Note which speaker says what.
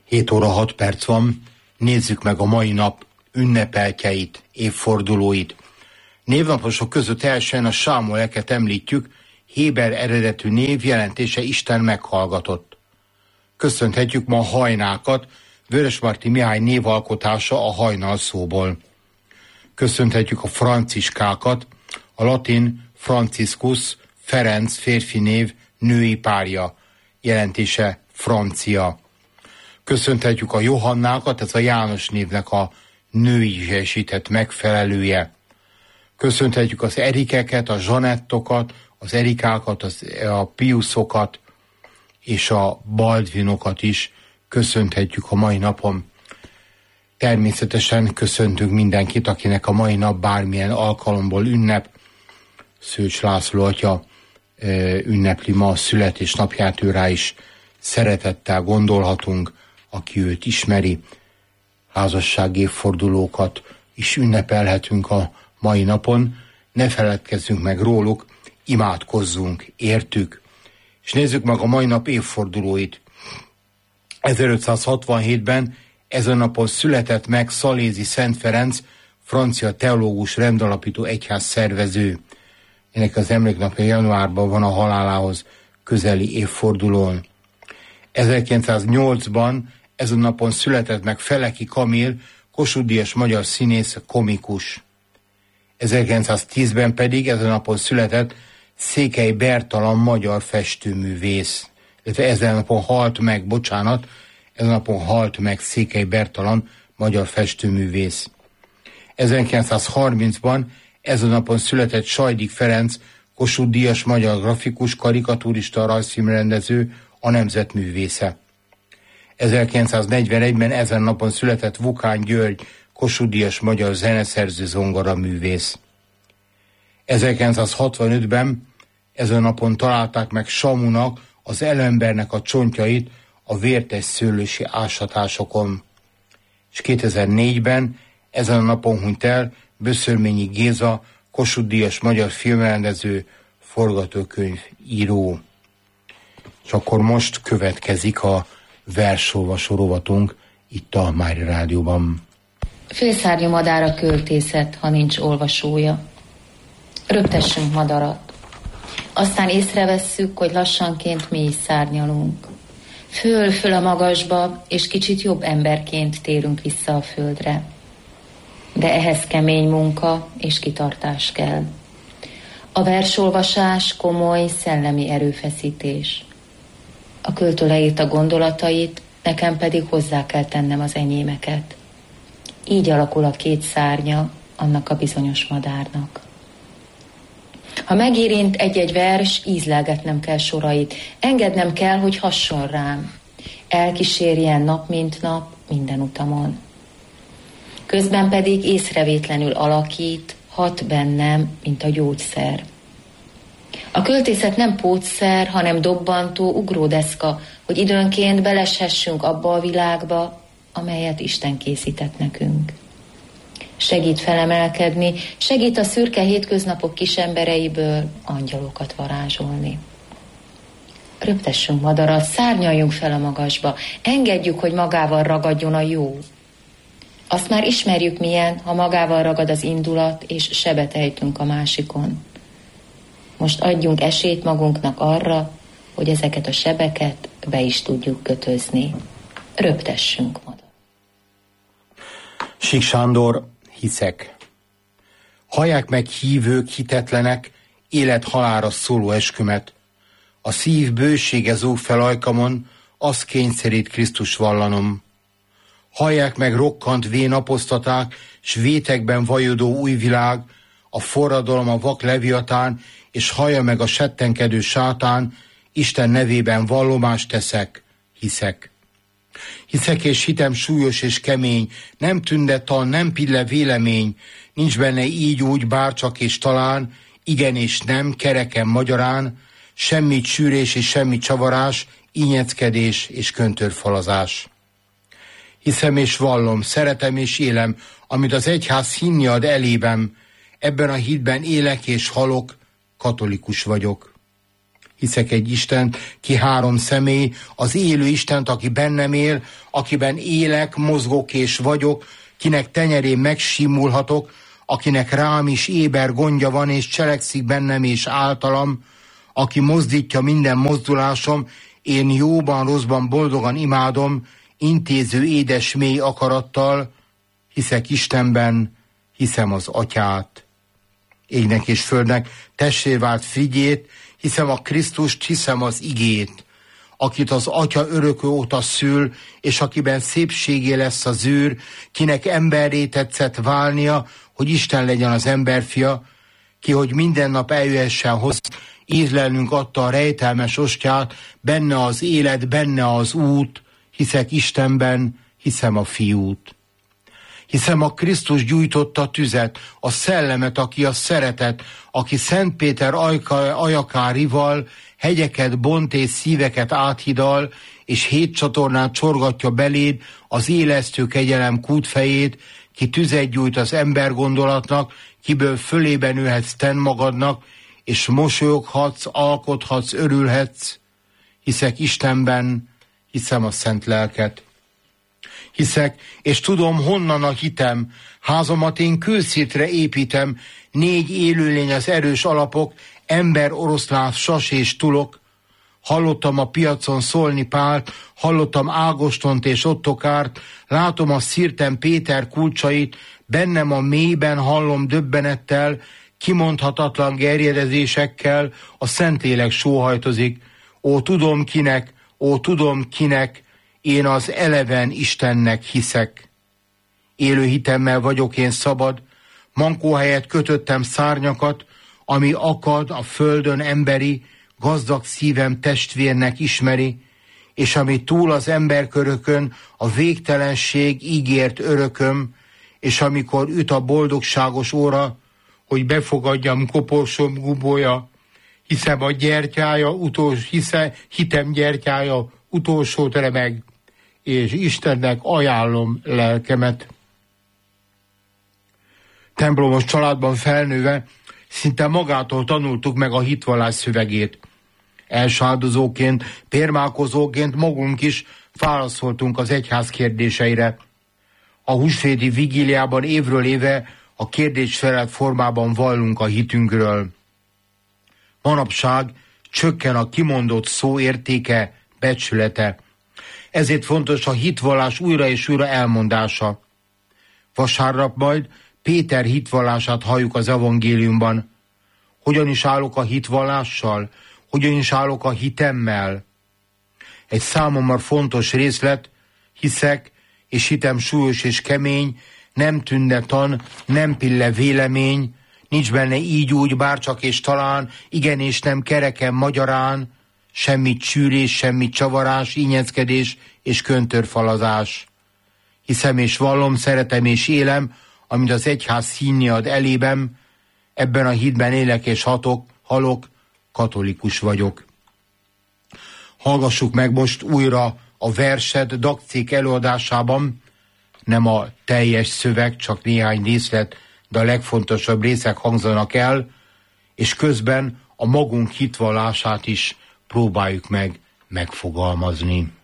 Speaker 1: 7 óra 6 perc van, nézzük meg a mai nap ünnepeltjeit, évfordulóit. Névnaposok között elsően a Sámueleket említjük, héber eredetű név jelentése Isten meghallgatott. Köszönhetjük ma a Hajnákat, Vörösmarty Mihály névalkotása a hajnal szóból. Köszönhetjük a Franciskákat, a latin Franciscus, Ferenc férfi név, női párja, jelentése francia. Köszönhetjük a Johannákat, ez a János névnek a nőiesített megfelelője. Köszönhetjük az Erikeket, a Zsanettokat, az Erikákat, a Piuszokat és a Baldvinokat is köszönhetjük a mai napon. Természetesen köszöntünk mindenkit, akinek a mai nap bármilyen alkalomból ünnep. Szőcs László atya ünnepli ma a születésnapját, őrá is szeretettel gondolhatunk, aki őt ismeri. Házasság évfordulókat is ünnepelhetünk a mai napon. Ne feledkezzünk meg róluk, imádkozzunk értük. És nézzük meg a mai nap évfordulóit. 1567-ben ezen napon született meg Szalézi Szent Ferenc, francia teológus, rendalapító, egyház szervező. Ennek az emléknapja januárban van, a halálához közeli évfordulón. 1908-ban ezen napon született meg Feleki Kamil, Kossuth-díjas magyar színész, komikus. 1910-ben pedig ezen napon született Székely Bertalan, magyar festőművész. Ezen napon halt meg Székely Bertalan, magyar festőművész. 1930-ban ezen napon született Sajdik Ferenc, Kossuth-díjas magyar grafikus, karikatúrista, rajzfilmrendező, a nemzetművésze. 1941-ben ezen napon született Vukán György, Kossuth-díjas magyar zeneszerző, zongoraművész. 1965-ben ezen napon találták meg Samunak, az elembernek a csontjait a vértes szőlősi ásatásokon. És 2004-ben ezen a napon hunyt el Böszörményi Géza, Kossuth-díjas magyar filmrendező, forgatókönyvíró. És akkor most következik a versolvasó rovatunk itt a Mári Rádióban.
Speaker 2: Félszárnyú madár a költészet, ha nincs olvasója. Röptessünk madarat. Aztán észrevesszük, hogy lassanként mi is szárnyalunk. Föl a magasba, és kicsit jobb emberként térünk vissza a földre. De ehhez kemény munka és kitartás kell. A versolvasás komoly szellemi erőfeszítés. A költő leírta gondolatait, nekem pedig hozzá kell tennem az enyémeket. Így alakul a két szárnya annak a bizonyos madárnak. Ha megérint egy-egy vers, ízlelgetnem kell sorait, engednem kell, hogy hasson rám. Elkísérjen nap mint nap, minden utamon. Közben pedig észrevétlenül alakít, hat bennem, mint a gyógyszer. A költészet nem pótszer, hanem dobbantó ugródeszka, hogy időnként beleshessünk abba a világba, amelyet Isten készített nekünk. Segít felemelkedni, segít a szürke hétköznapok kisembereiből angyalokat varázsolni. Röptessünk madarat, szárnyaljunk fel a magasba, engedjük, hogy magával ragadjon a jó. Azt már ismerjük milyen, ha magával ragad az indulat, és sebet ejtünk a másikon. Most adjunk esélyt magunknak arra, hogy ezeket a sebeket be is tudjuk kötözni. Röptessünk madarat.
Speaker 1: Sík Sándor, hiszek. Hallják meg hívők, hitetlenek, élet-halálra szóló eskümet. A szív bősége zúg fel ajkamon, az kényszerít Krisztus vallanom. Hallják meg rokkant vénaposztaták, s vétekben vajodó új világ, a forradalom, a vak leviatán, és hallja meg a settenkedő sátán, Isten nevében vallomást teszek, hiszek. Hiszek és hitem súlyos és kemény, nem tündetal, nem pille vélemény, nincs benne így úgy, bárcsak és talán, igen és nem, kereken magyarán, semmi csűrés és semmi csavarás, ínyeckedés és köntörfalazás. Hiszem és vallom, szeretem és élem, amit az egyház hinni ad elébem, ebben a hitben élek és halok, katolikus vagyok. hiszek egy Istent, ki három személy, az élő Istent, aki bennem él, akiben élek, mozgok és vagyok, kinek tenyerén megsimulhatok, akinek rám is éber gondja van, és cselekszik bennem és általam, aki mozdítja minden mozdulásom, én jóban, rosszban boldogan imádom, intéző édes mély akarattal, hiszek Istenben, hiszem az Atyát, égnek és földnek testvéré vált Figyét, hiszem a Krisztust, hiszem az igét, akit az Atya örökő óta szül, és akiben szépségé lesz az űr, kinek emberré tetszett válnia, hogy Isten legyen az emberfia, ki, hogy minden nap eljöhessen hozzá, ízlelnünk adta a rejtelmes ostját, benne az élet, benne az út, hiszek Istenben, hiszem a Fiút. Hiszem a Krisztus gyújtotta tüzet, a szellemet, aki a szeretet, aki Szent Péter ajakárival hegyeket bont és szíveket áthidal, és 7 csatornát csorgatja beléd az élesztő kegyelem kútfejét, ki tüzet gyújt az embergondolatnak, kiből fölében ülhetsz ten magadnak, és mosolyoghatsz, alkothatsz, örülhetsz. Hiszek Istenben, hiszem a Szent Lelket. Hiszek, és tudom, honnan a hitem, házamat én kőszirtre építem, 4 élőlény az erős alapok, ember, oroszlán, sas és tulok. Hallottam a piacon szólni Pált, hallottam Ágostont és Ottokárt, látom a szirtem Péter kulcsait, bennem a mélyben hallom döbbenettel, kimondhatatlan gerjedezésekkel, a Szentlélek sóhajtozik. Ó, tudom kinek, én az eleven Istennek hiszek. Élő hitemmel vagyok én szabad, mankó helyett kötöttem szárnyakat, ami akad a földön emberi, gazdag szívem testvérnek ismeri, és ami túl az emberkörökön, a végtelenség ígért örököm, és amikor üt a boldogságos óra, hogy befogadjam koporsom gubója, hitem gyertyája utolsót remeg, és Istennek ajánlom lelkemet. Templomos családban felnőve szinte magától tanultuk meg a hitvallás szövegét. Elsáldozóként, pérmálkozóként magunk is válaszoltunk az egyház kérdéseire. A húsvéti vigíliában évről éve a kérdésfelelt formában vallunk a hitünkről. Manapság csökken a kimondott szó értéke, becsülete. Ezért fontos a hitvallás újra és újra elmondása. Vasárnap majd Péter hitvallását halljuk az evangéliumban. Hogyan is állok a hitvallással? Hogyan is állok a hitemmel? Egy számomra fontos részlet, hiszek, és hitem súlyos és kemény, nem tündetan, nem pille vélemény, nincs benne így-úgy, bárcsak és talán, igen és nem kereken magyarán, semmit csűrés, semmit csavarás, ínyeckedés és köntörfalazás. Hiszem és vallom, szeretem és élem, amit az egyház színni ad elébem, ebben a hitben élek és halok, katolikus vagyok. Hallgassuk meg most újra a verset Dakcék előadásában, nem a teljes szöveg, csak néhány részlet, de a legfontosabb részek hangzanak el, és közben a magunk hitvallását is próbáljuk meg megfogalmazni.